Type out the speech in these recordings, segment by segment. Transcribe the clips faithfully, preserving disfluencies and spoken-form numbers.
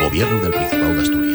Gobierno del Principado de Asturias.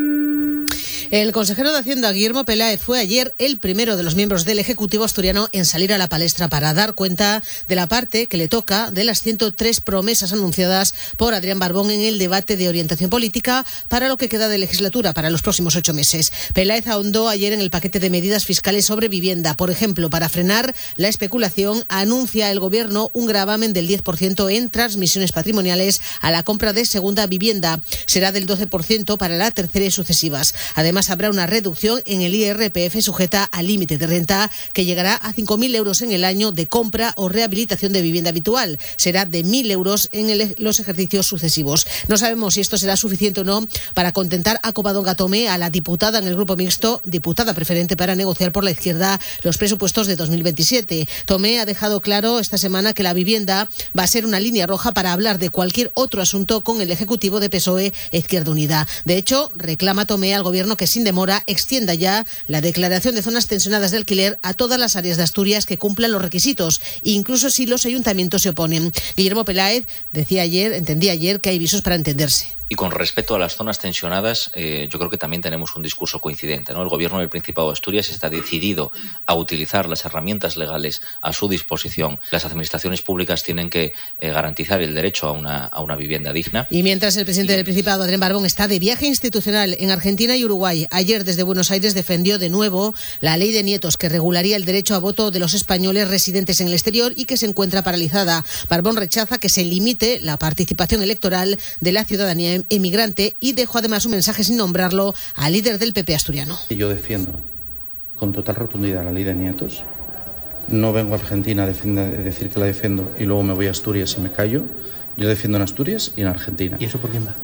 El consejero de Hacienda, Guillermo Peláez, fue ayer el primero de los miembros del Ejecutivo asturiano en salir a la palestra para dar cuenta de la parte que le toca de las ciento tres promesas anunciadas por Adrián Barbón en el debate de orientación política para lo que queda de legislatura, para los próximos ocho meses. Peláez ahondó ayer en el paquete de medidas fiscales sobre vivienda. Por ejemplo, para frenar la especulación, anuncia el Gobierno un gravamen del diez por ciento en transmisiones patrimoniales a la compra de segunda vivienda. Será del doce por ciento para la tercera y sucesivas. Además, habrá una reducción en el I R P F sujeta al límite de renta que llegará a cinco mil euros en el año de compra o rehabilitación de vivienda habitual. Será de mil euros en el, los ejercicios sucesivos. No sabemos si esto será suficiente o no para contentar a Covadonga Tomé, a la diputada en el Grupo Mixto, diputada preferente para negociar por la izquierda los presupuestos de dos mil veintisiete. Tomé ha dejado claro esta semana que la vivienda va a ser una línea roja para hablar de cualquier otro asunto con el Ejecutivo de P S O E e Izquierda Unida. De hecho, reclama Tomé al Gobierno que sin demora extienda ya la declaración de zonas tensionadas de alquiler a todas las áreas de Asturias que cumplan los requisitos, incluso si los ayuntamientos se oponen. Guillermo Peláez decía ayer, entendía ayer que hay visos para entenderse. Y con respecto a las zonas tensionadas, eh, yo creo que también tenemos un discurso coincidente, ¿no? El Gobierno del Principado de Asturias está decidido a utilizar las herramientas legales a su disposición. Las administraciones públicas tienen que eh, garantizar el derecho a una, a una vivienda digna. Y mientras el presidente y... del Principado, Adrián Barbón, está de viaje institucional en Argentina y Uruguay, ayer desde Buenos Aires defendió de nuevo la ley de nietos que regularía el derecho a voto de los españoles residentes en el exterior y que se encuentra paralizada. Barbón rechaza que se limite la participación electoral de la ciudadanía emigrante y dejó además un mensaje sin nombrarlo al líder del P P asturiano. Yo defiendo con total rotundidad la ley de nietos. No vengo a Argentina a defender, decir que la defiendo y luego me voy a Asturias y me callo. Yo defiendo en Asturias y en Argentina. ¿Y eso por quién va?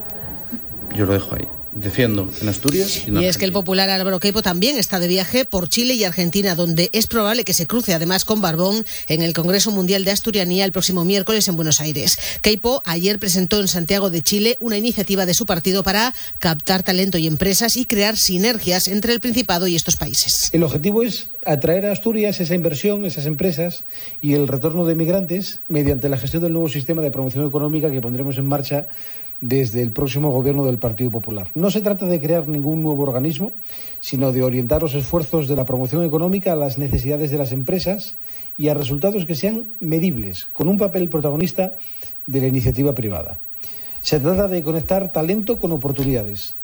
Yo lo dejo ahí. Defiendo en Asturias y en Argentina. Y es que el popular Álvaro Queipo también está de viaje por Chile y Argentina, donde es probable que se cruce además con Barbón en el Congreso Mundial de Asturianía el próximo miércoles en Buenos Aires. Queipo ayer presentó en Santiago de Chile una iniciativa de su partido para captar talento y empresas y crear sinergias entre el Principado y estos países. El objetivo es atraer a Asturias esa inversión, esas empresas y el retorno de migrantes mediante la gestión del nuevo sistema de promoción económica que pondremos en marcha desde el próximo Gobierno del Partido Popular. No se trata de crear ningún nuevo organismo, sino de orientar los esfuerzos de la promoción económica a las necesidades de las empresas y a resultados que sean medibles, con un papel protagonista de la iniciativa privada. Se trata de conectar talento con oportunidades.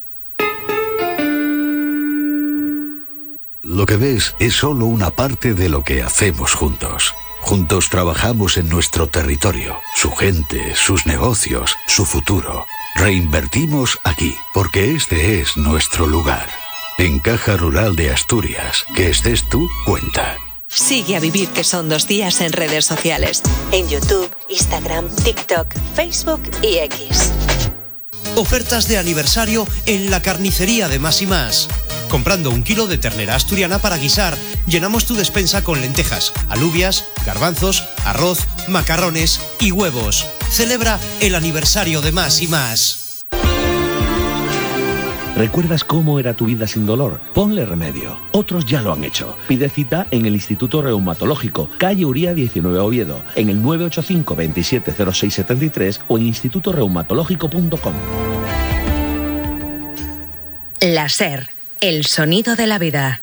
Lo que ves es solo una parte de lo que hacemos juntos. Juntos trabajamos en nuestro territorio, su gente, sus negocios, su futuro. Reinvertimos aquí, porque este es nuestro lugar. En Caja Rural de Asturias, que estés tú, cuenta. Sigue a Vivir que son dos días en redes sociales. En YouTube, Instagram, TikTok, Facebook y X. Ofertas de aniversario en la carnicería de Más y Más. Comprando un kilo de ternera asturiana para guisar, llenamos tu despensa con lentejas, alubias, garbanzos, arroz, macarrones y huevos. Celebra el aniversario de Más y Más. ¿Recuerdas cómo era tu vida sin dolor? Ponle remedio. Otros ya lo han hecho. Pide cita en el Instituto Reumatológico, calle Uría diecinueve Oviedo, en el nueve ocho cinco, veintisiete cero seis setenta y tres o en instituto reumatológico punto com. La SER, el sonido de la vida.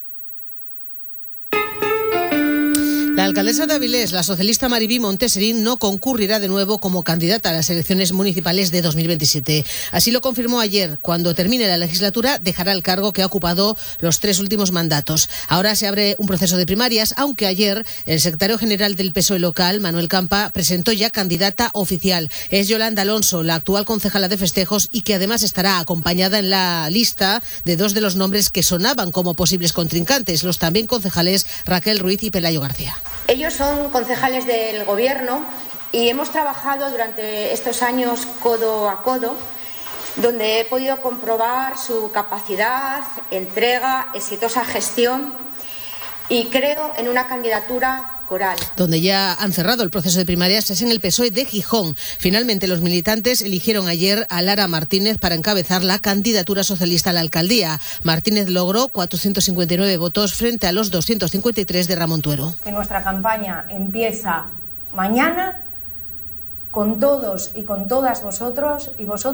La alcaldesa de Avilés, la socialista Maribí Monteserín, no concurrirá de nuevo como candidata a las elecciones municipales de dos mil veintisiete. Así lo confirmó ayer. Cuando termine la legislatura, dejará el cargo que ha ocupado los tres últimos mandatos. Ahora se abre un proceso de primarias, aunque ayer el secretario general del P S O E local, Manuel Campa, presentó ya candidata oficial. Es Yolanda Alonso, la actual concejala de festejos y que además estará acompañada en la lista de dos de los nombres que sonaban como posibles contrincantes, los también concejales Raquel Ruiz y Pelayo García. Ellos son concejales del Gobierno y hemos trabajado durante estos años codo a codo, donde he podido comprobar su capacidad, entrega, exitosa gestión y creo en una candidatura coral. Donde ya han cerrado el proceso de primarias es en el P S O E de Gijón. Finalmente, los militantes eligieron ayer a Lara Martínez para encabezar la candidatura socialista a la alcaldía. Martínez logró cuatrocientos cincuenta y nueve votos frente a los doscientos cincuenta y tres de Ramón Tuero. Que nuestra campaña empieza mañana con todos y con todas vosotros y vosotros.